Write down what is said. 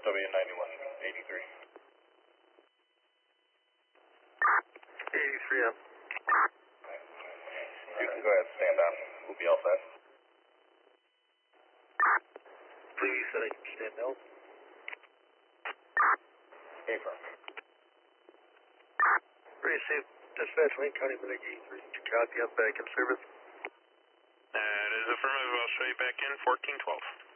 SW9183. 83M. You can go ahead and stand down. We'll be all set. Please said I can stand down. Affirm. Receive. Dispatch Lane County Medic 83. Copy. I'm back in service. That is affirmative. I'll show you back in 1412.